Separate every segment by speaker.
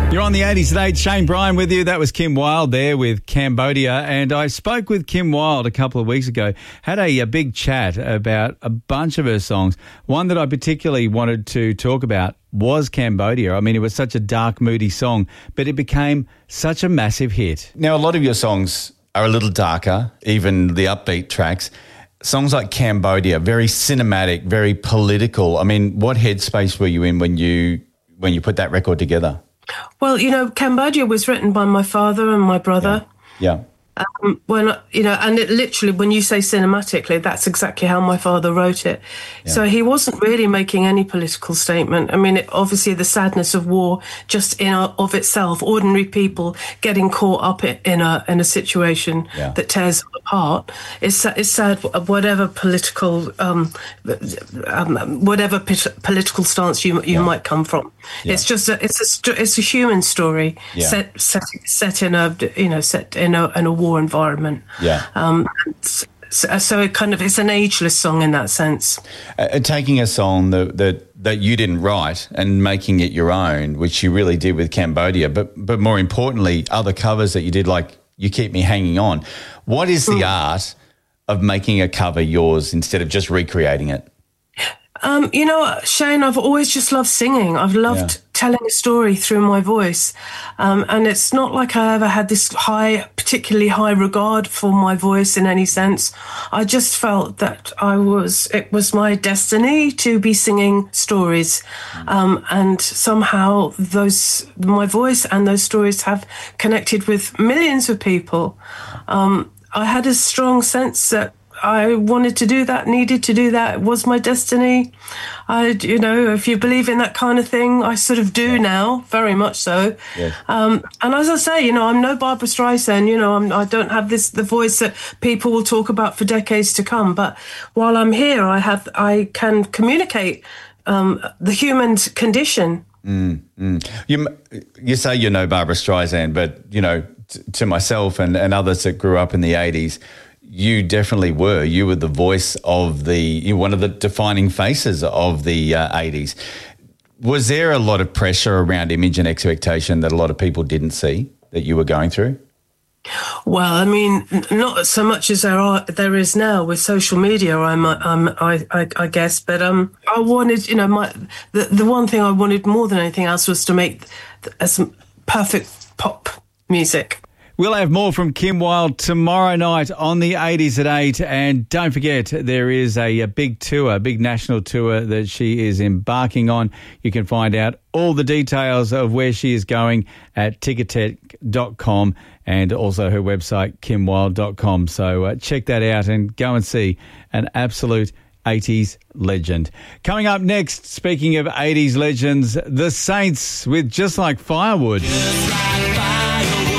Speaker 1: You're on the 80s at 8. Shane Bryan with you. That was Kim Wilde there with Cambodia. And I spoke with Kim Wilde a couple of weeks ago, had a big chat about a bunch of her songs. One that I particularly wanted to talk about was Cambodia. I mean, it was such a dark, moody song, but it became such a massive hit. Now, a lot of your songs are a little darker, even the upbeat tracks. Songs like Cambodia, very cinematic, very political. I mean, what headspace were you in when you put that record together?
Speaker 2: Well, Cambodia was written by my father and my brother.
Speaker 1: Yeah.
Speaker 2: And it literally, when you say cinematically, that's exactly how my father wrote it. Yeah. So he wasn't really making any political statement. I mean, obviously the sadness of war, just of itself, ordinary people getting caught up in a situation that tears them apart, is sad. Whatever political, political stance you might come from, it's just it's a human story set in a war environment. So it's an ageless song in that sense.
Speaker 1: Taking a song that you didn't write and making it your own, which you really did with Cambodia, but more importantly, other covers that you did, like You Keep Me Hanging On. What is the art of making a cover yours instead of just recreating it?
Speaker 2: Shane, I've always just loved singing. I've loved telling a story through my voice. And it's not like I ever had this particularly high regard for my voice in any sense. I just felt that it was my destiny to be singing stories. And somehow my voice and those stories have connected with millions of people. I had a strong sense that I wanted to do that, needed to do that. It was my destiny. If you believe in that kind of thing, I sort of do now, very much so. Yeah. And as I say, I'm no Barbra Streisand. I don't have the voice that people will talk about for decades to come. But while I'm here, I can communicate the human condition.
Speaker 1: You say you're no Barbra Streisand, but to myself and others that grew up in the 80s. You definitely were. You were the voice of one of the defining faces of the 80s. Was there a lot of pressure around image and expectation that a lot of people didn't see that you were going through?
Speaker 2: Well, I mean, not so much as there is now with social media. I guess, but I wanted, the one thing I wanted more than anything else was to make some perfect pop music.
Speaker 1: We'll have more from Kim Wilde tomorrow night on the 80s at 8. And don't forget, there is a big national tour that she is embarking on. You can find out all the details of where she is going at ticketek.com and also her website, kimwilde.com. So check that out and go and see an absolute 80s legend. Coming up next, speaking of 80s legends, The Saints with Just Like Firewood. Just like firewood.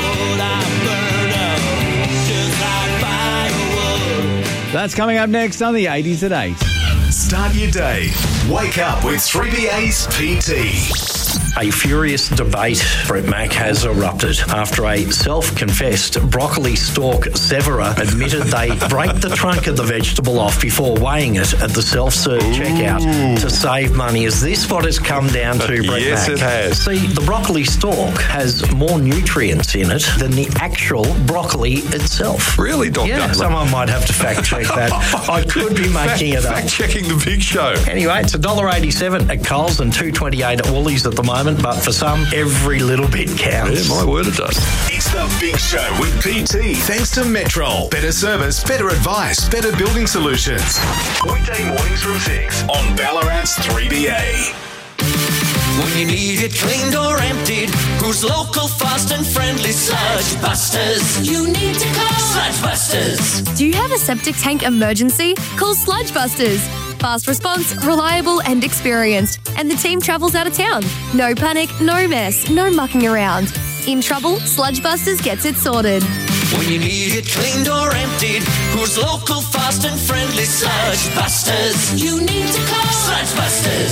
Speaker 1: That's coming up next on the 80s at 8.
Speaker 3: Start your day. Wake up with 3BA's PT.
Speaker 4: A furious debate, Brett Mack, has erupted after a self-confessed broccoli stalk severer admitted they break the trunk of the vegetable off before weighing it at the self-serve checkout to save money. Is this what has come down to, Brett Mack?
Speaker 5: Yes, it has.
Speaker 4: See, the broccoli stalk has more nutrients in it than the actual broccoli itself.
Speaker 5: Really, Doctor?
Speaker 4: Yeah, someone might have to fact-check that. I could be making it up.
Speaker 5: Fact-checking the big show.
Speaker 4: Anyway, it's $1.87 at Coles and $2.28 at Woolies at the moment, but for some, every little bit counts.
Speaker 5: Yeah, my word, it does.
Speaker 3: It's the Big Show with PT. Thanks to Metrol. Better service, better advice, better building solutions. Weekday mornings from 6 on Ballarat's 3BA.
Speaker 6: When you need it cleaned or emptied, who's local, fast and friendly? Sludge Busters. You need to call Sludge Busters.
Speaker 7: Do you have a septic tank emergency? Call Sludge Busters. Fast response, reliable and experienced. And the team travels out of town. No panic, no mess, no mucking around. In trouble, Sludge Busters gets it sorted.
Speaker 6: When you need it cleaned or emptied, who's local, fast and friendly? Sludge Busters. You need to call Sludge Busters.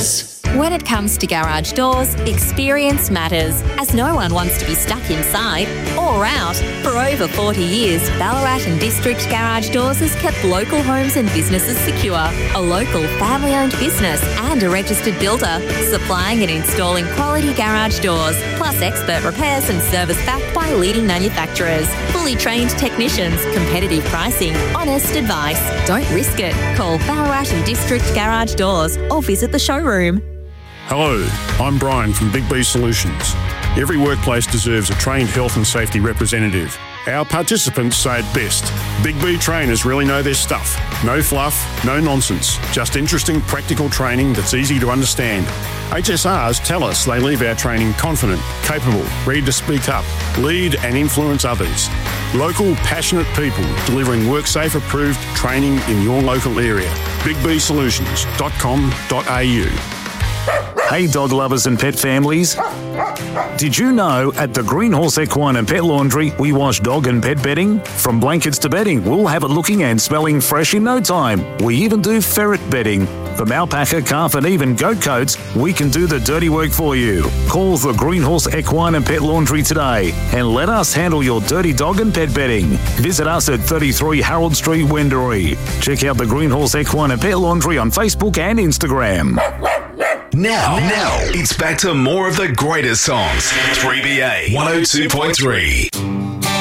Speaker 8: When it comes to garage doors, experience matters, as no one wants to be stuck inside or out. For over 40 years, Ballarat and District Garage Doors has kept local homes and businesses secure. A local family-owned business and a registered builder, supplying and installing quality garage doors, plus expert repairs and service backed by leading manufacturers. Fully trained technicians, competitive pricing, honest advice. Don't risk it. Call Ballarat and District Garage Doors or visit the showroom.
Speaker 9: Hello, I'm Brian from Big B Solutions. Every workplace deserves a trained health and safety representative. Our participants say it best. Big B trainers really know their stuff. No fluff, no nonsense. Just interesting, practical training that's easy to understand. HSRs tell us they leave our training confident, capable, ready to speak up, lead and influence others. Local, passionate people delivering WorkSafe approved training in your local area. BigBSolutions.com.au.
Speaker 10: Hey dog lovers and pet families. Did you know at the Green Horse Equine and Pet Laundry we wash dog and pet bedding? From blankets to bedding, we'll have it looking and smelling fresh in no time. We even do ferret bedding. From alpaca, calf and even goat coats, we can do the dirty work for you. Call the Green Horse Equine and Pet Laundry today and let us handle your dirty dog and pet bedding. Visit us at 33 Harold Street, Wendouree. Check out the Green Horse Equine and Pet Laundry on Facebook and Instagram.
Speaker 3: Now, it's back to more of the greatest songs. 3BA 102.3.